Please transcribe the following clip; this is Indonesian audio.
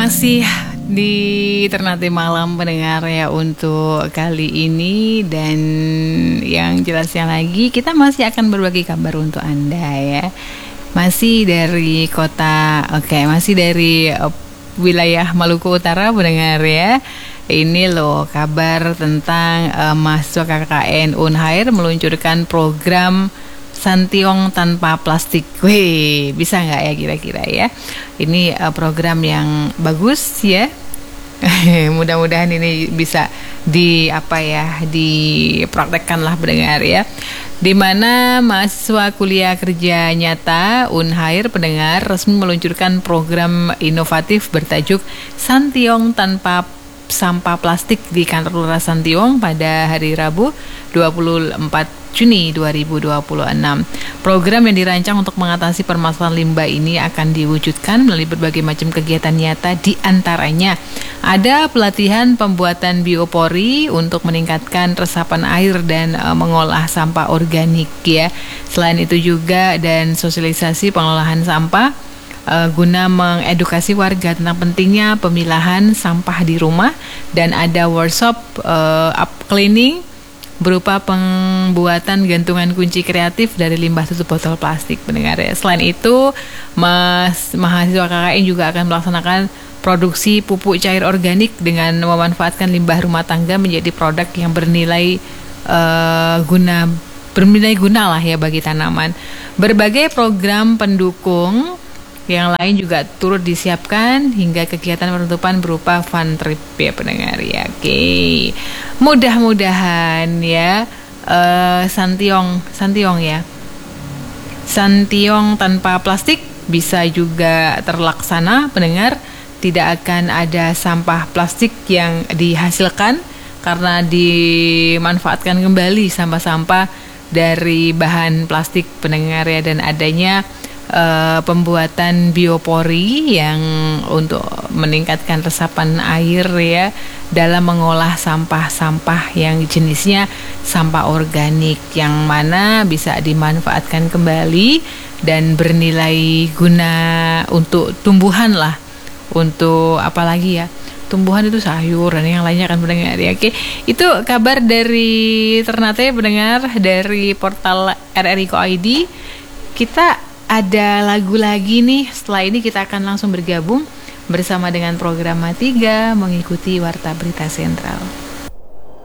Masih di Ternate Malam pendengar ya untuk kali ini. Dan yang jelasnya lagi, kita masih akan berbagi kabar untuk Anda ya. Masih dari masih dari wilayah Maluku Utara pendengar ya. Ini loh kabar tentang mahasiswa KKN Unhair meluncurkan program Santiong tanpa plastik. Wih, bisa nggak ya kira-kira ya? Ini program yang bagus ya. Mudah-mudahan ini bisa dipraktekkan lah pendengar ya. Di mana mahasiswa kuliah kerja nyata Unhair pendengar resmi meluncurkan program inovatif bertajuk Santiong tanpa sampah plastik di kantor Lurah Santiong pada hari Rabu 24 Juni 2026. Program yang dirancang untuk mengatasi permasalahan limbah ini akan diwujudkan melalui berbagai macam kegiatan nyata, di antaranya ada pelatihan pembuatan biopori untuk meningkatkan resapan air dan mengolah sampah organik ya. Selain itu juga dan sosialisasi pengelolaan sampah guna mengedukasi warga tentang pentingnya pemilahan sampah di rumah, dan ada workshop up cleaning berupa pembuatan gantungan kunci kreatif dari limbah tutup botol plastik pendengar ya. Selain itu, mahasiswa KKN juga akan melaksanakan produksi pupuk cair organik dengan memanfaatkan limbah rumah tangga menjadi produk yang bernilai guna lah ya bagi tanaman. Berbagai program pendukung yang lain juga turut disiapkan hingga kegiatan penutupan berupa fun trip ya pendengar ya. Oke, mudah-mudahan ya Santiong ya, Santiong tanpa plastik bisa juga terlaksana pendengar. Tidak akan ada sampah plastik yang dihasilkan karena dimanfaatkan kembali sampah-sampah dari bahan plastik pendengar ya, dan adanya pembuatan biopori yang untuk meningkatkan resapan air ya dalam mengolah sampah-sampah yang jenisnya sampah organik, yang mana bisa dimanfaatkan kembali dan bernilai guna untuk tumbuhan lah, untuk apalagi ya, tumbuhan itu sayur dan yang lainnya akan mendengar ya. Oke, itu kabar dari Ternate pendengar dari portal RRI.co.id. Kita ada lagu lagi nih. Setelah ini kita akan langsung bergabung bersama dengan program 3 mengikuti Warta Berita Sentral.